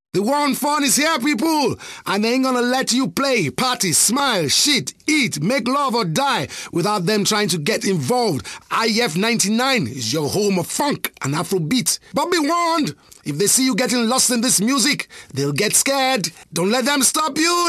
The one fun is here, people, and they ain't gonna let you play, party, smile, shit, eat, make love or die without them trying to get involved. IF 99 is your home of funk and Afrobeat. But be warned, if they see you getting lost in this music, they'll get scared. Don't let them stop you.